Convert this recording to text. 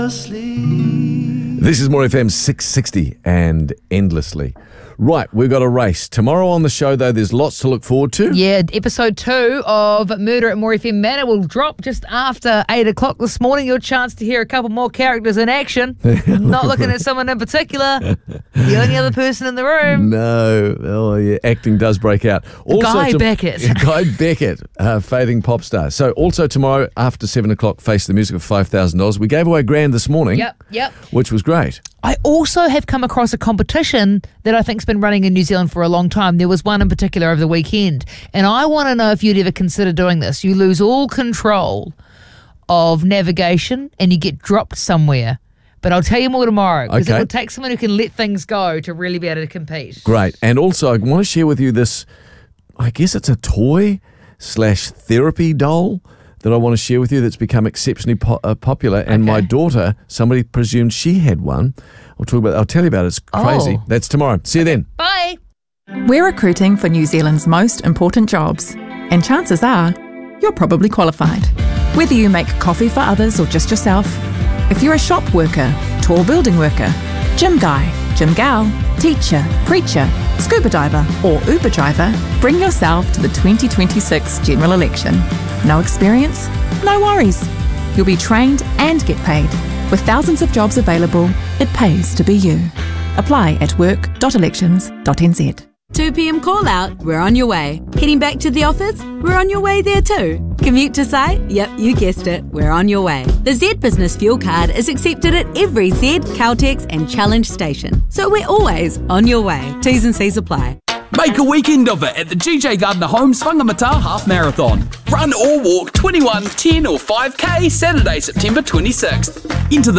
This is More FM 660 and Endlessly. Right, we've got a race. Tomorrow on the show, though, there's lots to look forward to. Yeah, episode 2 of Murder at More FM Manor will drop just after 8 o'clock this morning. Your chance to hear a couple more characters in action. Not looking at someone in particular. The only other person in the room. No. Oh, yeah, acting does break out. Also, Guy Beckett. Guy Beckett, fading pop star. So also tomorrow after 7 o'clock, Face the Music of $5,000. We gave away $1,000 this morning. Yep. Which was great. I also have come across a competition that I think's been running in New Zealand for a long time. There was one in particular over the weekend, and I want to know if you'd ever consider doing this. You lose all control of navigation and you get dropped somewhere. But I'll tell you more tomorrow, because it will take someone who can let things go to really be able to compete. Great. And also I want to share with you this, I guess it's a toy/therapy doll that I want to share with you that's become exceptionally popular. And my daughter, somebody presumed she had one. I'll tell you about it. It's crazy. That's tomorrow. See you then. Bye. We're recruiting for New Zealand's most important jobs. And chances are, you're probably qualified. Whether you make coffee for others or just yourself, if you're a shop worker, tall building worker, gym guy, gym gal, teacher, preacher, scuba diver or Uber driver, bring yourself to the 2026 general election. No experience? No worries. You'll be trained and get paid. With thousands of jobs available, it pays to be you. Apply at work.elections.nz. 2 p.m. call out, we're on your way. Heading back to the office, we're on your way there too. Commute to site? Yep, you guessed it, we're on your way. The Z Business Fuel Card is accepted at every Z, Caltex and Challenge station. So we're always on your way. T's and C's apply. Make a weekend of it at the GJ Gardner Homes Whangamata Half Marathon. Run or walk 21, 10 or 5K Saturday, September 26th. Enter the